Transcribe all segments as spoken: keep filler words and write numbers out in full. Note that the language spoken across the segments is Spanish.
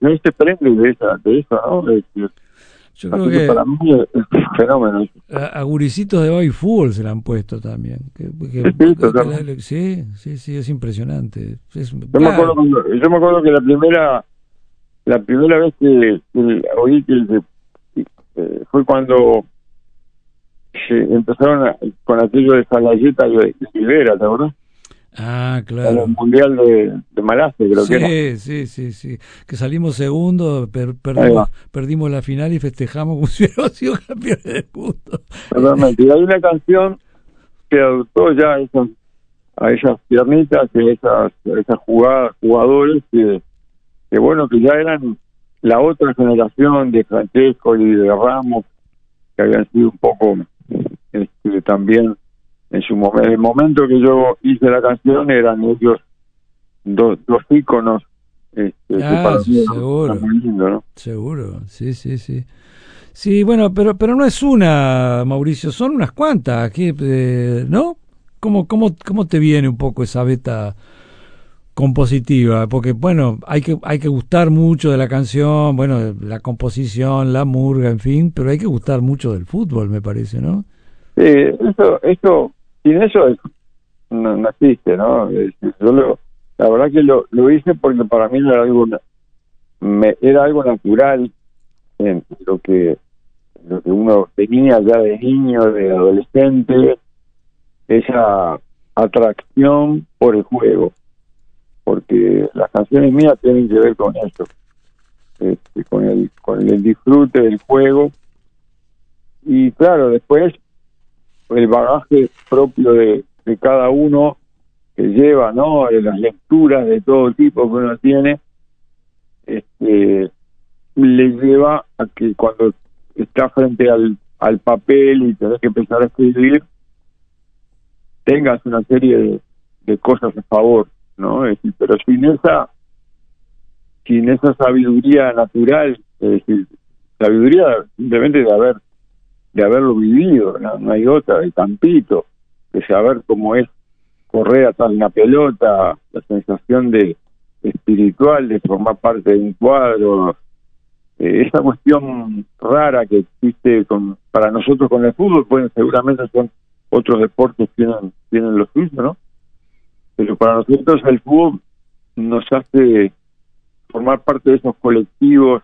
no se prende de, esa, de eso, ¿no? Es, es, Yo creo que, que para mí es, es un fenómeno. A, a guricitos de hoy fútbol se le han puesto también. Que, que, Sí, sí, que la, sí, sí, sí, es impresionante. Es, yo, claro. me acuerdo cuando, yo me acuerdo que la primera la primera vez que, que oí que, que eh, fue cuando se empezaron a, con aquello de Salayeta y de Rivera, ¿te acuerdas? Ah, claro. En el Mundial de, de Malasia, creo sí, que era. Sí, sí, sí. Que salimos segundo, per, perdimos, perdimos la final y festejamos como si hubiéramos sido campeones del mundo. Totalmente. Y hay una canción que adoptó ya esas, a esas piernitas, a esas, a esas jugadas, jugadores que, que, bueno, que ya eran la otra generación de Francesco y de Ramos, que habían sido un poco este, también en su momento, en el momento que yo hice la canción eran ellos dos, dos íconos este, ah, que para mí seguro, era muy lindo, ¿no? Seguro, sí, sí, sí. Sí, bueno, pero pero no es una, Mauricio, son unas cuantas, ¿qué, eh, ¿no? ¿Cómo, cómo, ¿Cómo te viene un poco esa beta compositiva? Porque, bueno, hay que hay que gustar mucho de la canción, bueno, la composición, la murga, en fin, pero hay que gustar mucho del fútbol, me parece, ¿no? Sí, eso, eso, sin eso es, no, no existe, ¿no? Es, yo lo, la verdad que lo, lo hice porque para mí era algo, me, era algo natural en lo que, lo que uno tenía ya de niño, de adolescente, esa atracción por el juego, porque las canciones mías tienen que ver con eso, este, con el, con el disfrute del juego, y claro, después el bagaje propio de, de cada uno que lleva, ¿no? De las lecturas de todo tipo que uno tiene, este, le lleva a que cuando está frente al, al papel y tenés que empezar a escribir, tengas una serie de, de cosas a favor, ¿no? Es decir, pero sin esa sin esa sabiduría natural, es decir, sabiduría simplemente de haber de haberlo vivido, no, no hay otra, de campito, de saber cómo es correr atrás de una pelota, la sensación de espiritual de formar parte de un cuadro, eh, esa cuestión rara que existe con para nosotros con el fútbol, pues seguramente son otros deportes tienen tienen lo suyo, ¿no? Pero para nosotros el fútbol nos hace formar parte de esos colectivos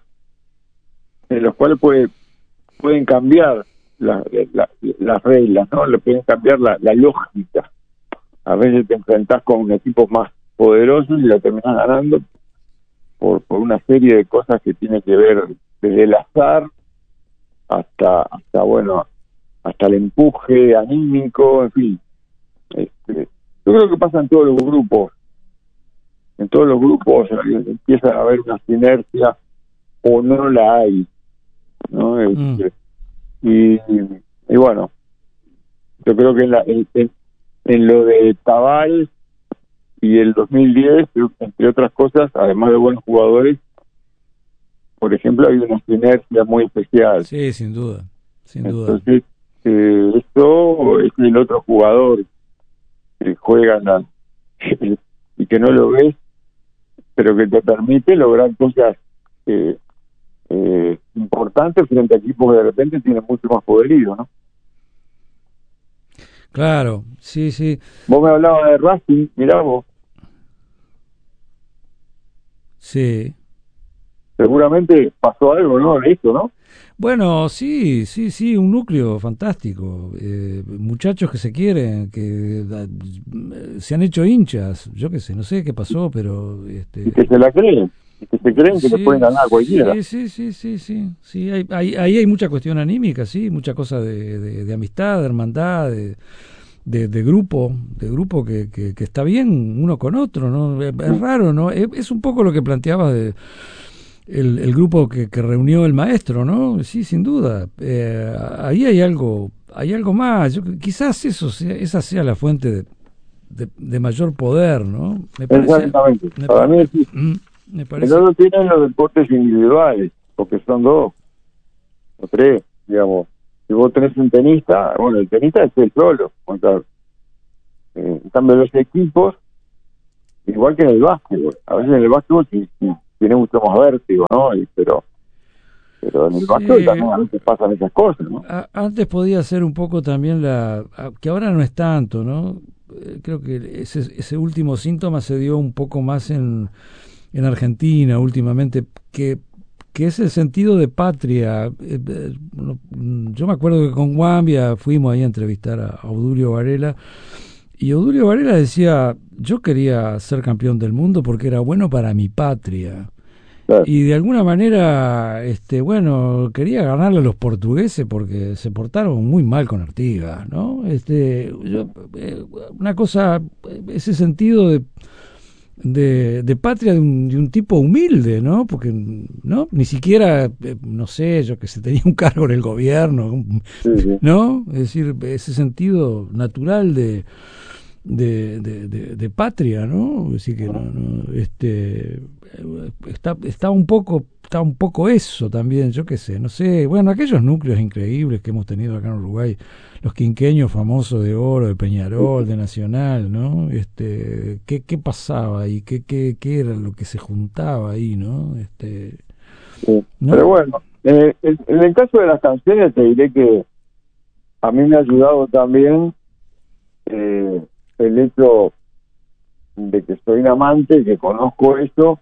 en los cuales puede, pueden cambiar la, la, las reglas, ¿no? Le pueden cambiar la, la lógica. A veces te enfrentás con equipos más poderosos y la terminás ganando por, por una serie de cosas que tiene que ver desde el azar hasta, hasta bueno, hasta el empuje anímico, en fin. Este, yo creo que pasa en todos los grupos. En todos los grupos empieza a haber una sinergia o no la hay, ¿no? Este, mm. y, y bueno, yo creo que en, la, en, en lo de Tabal y el dos mil diez, entre otras cosas, además de buenos jugadores, por ejemplo, hay una sinergia muy especial. Sí, sin duda, sin Entonces, duda. Eh, esto es el otro jugador que juega en la, y que no lo ves, pero que te permite lograr cosas eh, eh, importantes frente a equipos que de repente tienen mucho más poderío, ¿no? Claro, sí, sí. Vos me hablabas de Racing, mirá vos. Sí. Seguramente pasó algo, ¿no? De esto, ¿no? Bueno, sí, sí, sí, un núcleo fantástico. Eh, muchachos que se quieren, que eh, se han hecho hinchas. Yo qué sé, no sé qué pasó, pero... Este... Y que se la creen. Y que se creen que sí, le pueden ganar a cualquiera. Sí, sí, sí, sí, sí. sí hay, hay, ahí hay mucha cuestión anímica, sí, mucha cosa de, de, de amistad, de hermandad, de, de, de grupo, de grupo que, que, que está bien uno con otro, ¿no? Es, es raro, ¿no? Es, es un poco lo que planteabas de... El, el grupo que, que reunió el maestro, ¿no? Sí, sin duda. Eh, ahí hay algo, hay algo más. Yo, quizás eso sea, esa sea la fuente de, de, de mayor poder, ¿no? Me parece, exactamente. Me Para mí sí. Me parece. No lo tienen los deportes individuales, porque son dos o tres, digamos. Si vos tenés un tenista, bueno, el tenista es el solo. O sea, eh, en cambio los equipos, igual que en el básquetbol. A veces en el básquetbol, si, si tiene mucho más vértigo, ¿no? Y, pero pero en el básquet sí, también a veces pasan esas cosas, ¿no? A, antes podía ser un poco también la... que ahora no es tanto, ¿no? Creo que ese, ese último síntoma se dio un poco más en, en Argentina últimamente, que, que es el sentido de patria. Yo me acuerdo que con Guambia fuimos ahí a entrevistar a, a Obdulio Varela, y Obdulio Varela decía, yo quería ser campeón del mundo porque era bueno para mi patria. Y de alguna manera, este, bueno, quería ganarle a los portugueses porque se portaron muy mal con Artigas, ¿no? Este, yo, eh, una cosa, ese sentido de, de, de patria de un, de un tipo humilde, ¿no? Porque, ¿no? Ni siquiera, eh, no sé, yo que se tenía un cargo en el gobierno, ¿no? Es decir, ese sentido natural de De, de, de, de patria, ¿no? Así que no, no, este está, está un poco está un poco eso también, yo qué sé, no sé, bueno, aquellos núcleos increíbles que hemos tenido acá en Uruguay, los quinqueños famosos de Oro, de Peñarol, de Nacional, ¿no? Este, qué qué pasaba ahí, qué qué qué era lo que se juntaba ahí, ¿no? Este, sí. ¿no? Pero bueno, eh, en, en el caso de las canciones te diré que a mí me ha ayudado también eh, el hecho de que soy un amante, que conozco eso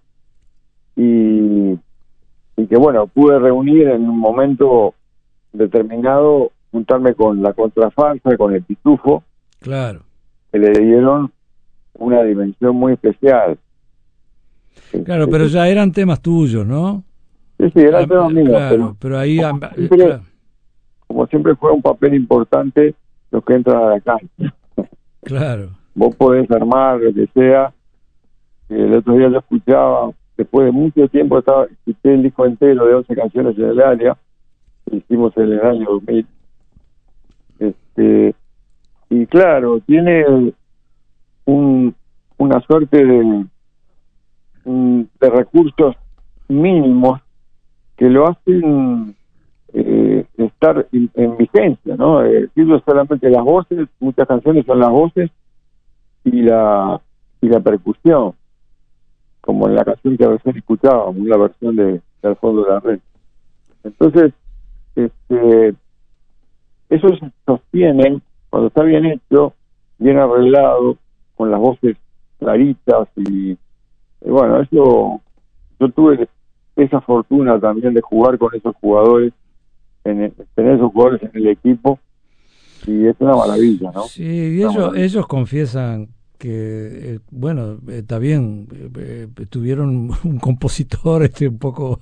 y, y que bueno, pude reunir en un momento determinado, juntarme con la contrafarsa, con el pitufo, claro, que le dieron una dimensión muy especial. Claro, pero ya eran temas tuyos, ¿no? Sí, sí, eran temas míos, claro, pero, pero ahí como siempre, claro. como siempre fue un papel importante los que entran a la cancha. Claro. Vos podés armar lo que sea. El otro día yo escuchaba, después de mucho tiempo, estaba, escuché el disco entero de once canciones en el área, que hicimos en el año dos mil. Este, y claro, tiene un, una suerte de, de recursos mínimos que lo hacen eh, estar en, en vigencia, ¿no? Eh, solamente las voces, muchas canciones son las voces y la y la percusión, como en la canción que recién escuchábamos, la versión de, de Al fondo de la red. Entonces, este, eso se sostiene cuando está bien hecho, bien arreglado, con las voces claritas y, y bueno, eso, yo tuve esa fortuna también de jugar con esos jugadores, en el, tener esos jugadores en el equipo, y es una maravilla, ¿no? Sí, y ellos, ellos confiesan que, eh, bueno, está eh, bien, eh, eh, tuvieron un compositor este un poco,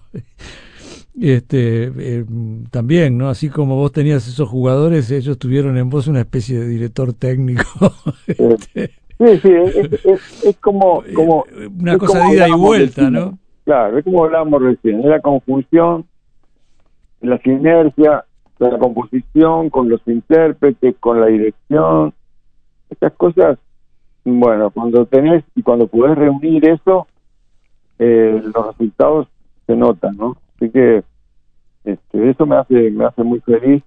este eh, también, ¿no? Así como vos tenías esos jugadores, ellos tuvieron en vos una especie de director técnico. este, sí, sí, es, es, es como, como... Una es cosa como de ida y vuelta, recién, ¿no? Claro, es como hablábamos recién, es la conjunción, la sinergia de la composición con los intérpretes, con la dirección, estas cosas. Bueno, cuando tenés y cuando podés reunir eso, eh, los resultados se notan, ¿no? Así que este, eso me hace me hace muy feliz.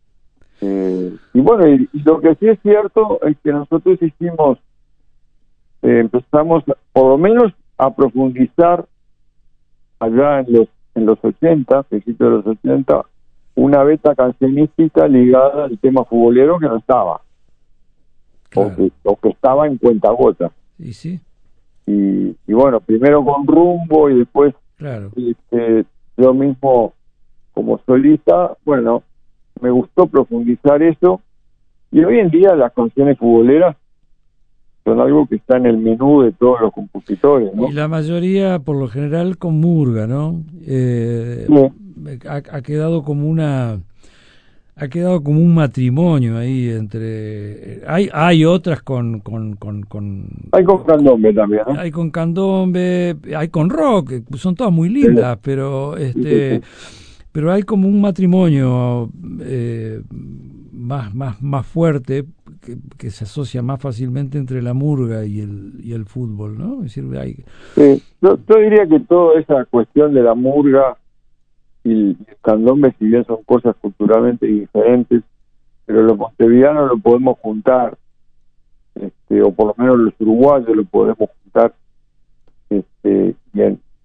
Eh, y bueno, y, y lo que sí es cierto es que nosotros hicimos, eh, empezamos por lo menos a profundizar allá en los en los ochenta, principios de los ochenta, una beta cancionística ligada al tema futbolero que no estaba. Claro. O, que, o que estaba en cuentagotas. ¿Y sí? Y, y bueno, primero con Rumbo y después claro. este, yo mismo como solista, bueno, me gustó profundizar eso, y hoy en día las canciones futboleras son algo que está en el menú de todos los compositores, ¿no? Y la mayoría, por lo general, con murga, ¿no? Eh, sí. ha, ha quedado como una... ha quedado como un matrimonio ahí entre hay hay otras con con con, con hay con candombe también, ¿no? Hay con candombe, hay con rock, son todas muy lindas, sí. pero este sí, sí, sí. pero hay como un matrimonio eh, más más más fuerte que, que se asocia más fácilmente entre la murga y el y el fútbol, ¿no? Es decir, hay sí, yo, yo diría que toda esa cuestión de la murga y el candombe, si bien son cosas culturalmente diferentes, pero los montevideanos lo podemos juntar, este, o por lo menos los uruguayos lo podemos juntar, este, y, en,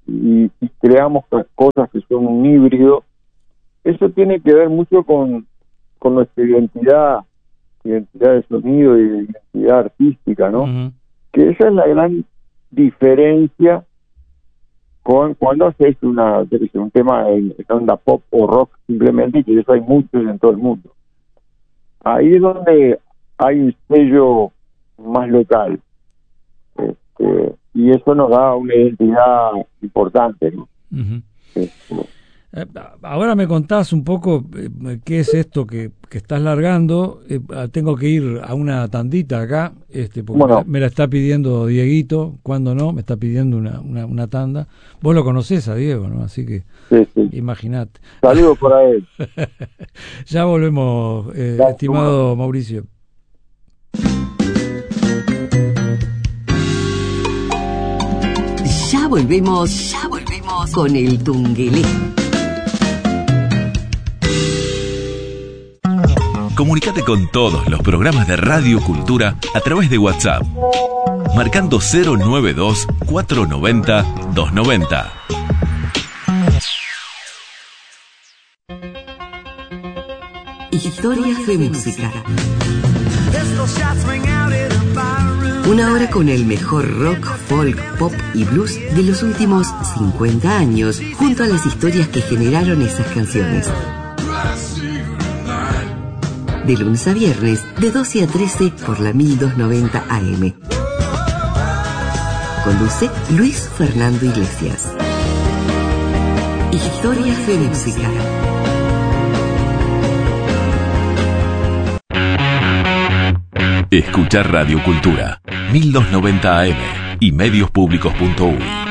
y, y creamos cosas que son un híbrido, eso tiene que ver mucho con, con nuestra identidad, identidad de sonido y identidad artística, ¿no? Uh-huh. Que esa es la gran diferencia con cuando haces una, un tema en, en onda pop o rock simplemente, y que eso hay muchos en todo el mundo. Ahí es donde hay un sello más local, este, y eso nos da una identidad importante, ¿no? Uh-huh. Este, Ahora me contás un poco eh, qué es esto que, que estás largando. Eh, tengo que ir a una tandita acá, este, porque bueno, me, me la está pidiendo Dieguito. Cuando no, me está pidiendo una, una, una tanda. Vos lo conocés a Diego, ¿no? Así que sí, sí. Imaginate. Saludos por ahí. Ya volvemos, eh, ya, estimado bueno. Mauricio. Ya volvemos, ya volvemos con el Tungelé. Comunicate con todos los programas de Radio Cultura a través de WhatsApp, marcando cero noventa y dos, cuatrocientos noventa, doscientos noventa. Historias de música. Una hora con el mejor rock, folk, pop y blues de los últimos cincuenta años, junto a las historias que generaron esas canciones. De lunes a viernes, de doce a trece por la mil doscientos noventa A M. Conduce Luis Fernando Iglesias. Historias de música. Escuchar Radio Cultura, mil doscientos noventa A M y medios públicos punto u y.